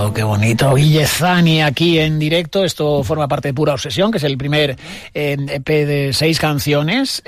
qué bonito. Guille Zani aquí en directo. Esto forma parte de Pura Obsesión, que es el primer EP de 6 canciones.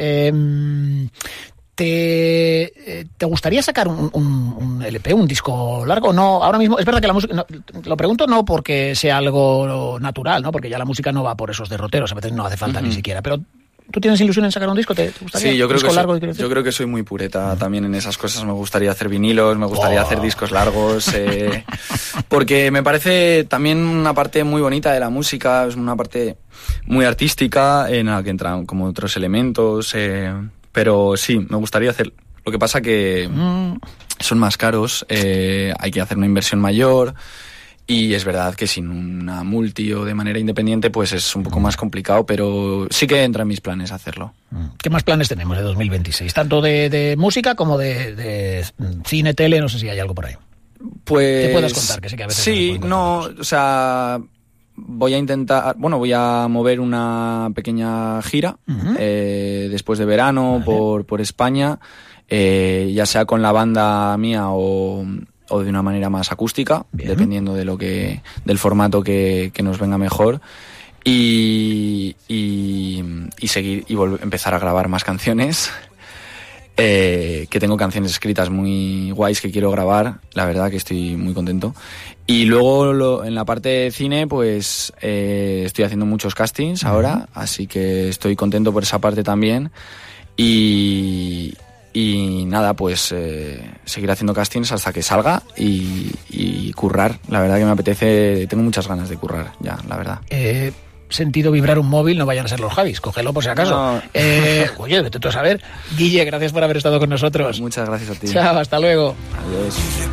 ¿Te gustaría sacar un LP, un disco largo? No, ahora mismo, es verdad que la música, no, lo pregunto no porque sea algo natural, ¿no? Porque ya la música no va por esos derroteros, a veces no hace falta ni siquiera, pero ¿tú tienes ilusión en sacar un disco? ¿Te gustaría? Sí, yo creo que soy muy pureta también en esas cosas. Me gustaría hacer vinilos, me gustaría hacer discos largos, porque me parece también una parte muy bonita de la música, es una parte muy artística en la que entran como otros elementos, pero sí, me gustaría hacer. Lo que pasa que son más caros, hay que hacer una inversión mayor. Y es verdad que sin una multi o de manera independiente pues es un poco más complicado, pero sí que entra en mis planes hacerlo. ¿Qué más planes tenemos de 2026? Tanto de música como de cine, tele, no sé si hay algo por ahí. Pues... ¿Qué puedes contar? Que sé que a veces sí, no, o sea... Voy a mover una pequeña gira después de verano por España, ya sea con la banda mía o de una manera más acústica, dependiendo de del formato que nos venga mejor, y seguir y empezar a grabar más canciones, que tengo canciones escritas muy guays que quiero grabar, la verdad que estoy muy contento. Y luego en la parte de cine pues estoy haciendo muchos castings ahora, así que estoy contento por esa parte también, y nada, pues seguir haciendo castings hasta que salga y currar. La verdad que me apetece, tengo muchas ganas de currar ya, la verdad. Sentido vibrar un móvil, no vayan a ser los Javis, cógelo por si acaso. No. Oye, vete tú a saber. Guille, gracias por haber estado con nosotros. Muchas gracias a ti. Chao, hasta luego. Adiós.